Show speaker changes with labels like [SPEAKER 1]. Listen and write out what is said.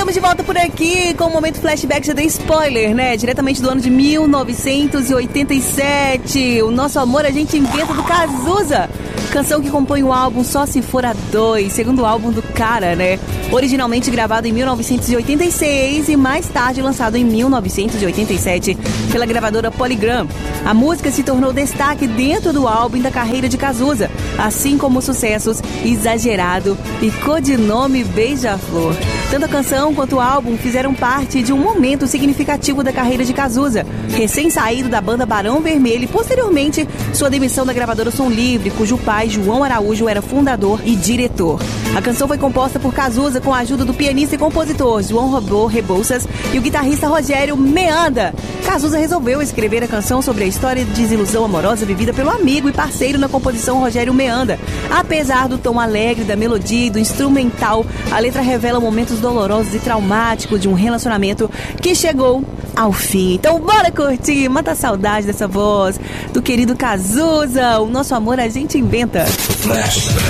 [SPEAKER 1] Estamos de volta por aqui com o momento flashback. Já dei spoiler, né? Diretamente do ano de 1987. O Nosso Amor a Gente Inventa, do Cazuza. Canção que compõe o álbum Só Se For a Dois, segundo álbum do cara, né? Originalmente gravado em 1986 e mais tarde lançado em 1987 pela gravadora Polygram. A música se tornou destaque dentro do álbum da carreira de Cazuza, assim como os sucessos Exagerado e Codinome Beija-Flor. Tanto a canção quanto o álbum fizeram parte de um momento significativo da carreira de Cazuza, recém-saído da banda Barão Vermelho e posteriormente sua demissão da gravadora Som Livre, cujo pai, João Araújo, era fundador e diretor. A canção foi composta por Cazuza com a ajuda do pianista e compositor João Rebouças e o guitarrista Rogério Meanda. Cazuza resolveu escrever a canção sobre a história de desilusão amorosa vivida pelo amigo e parceiro na composição Rogério Meanda. Apesar do tom alegre da melodia e do instrumental, a letra revela momentos dolorosos e traumáticos de um relacionamento que chegou ao fim. Então bora curtir, mata a saudade dessa voz do querido Cazuza. O Nosso Amor a Gente Inventa.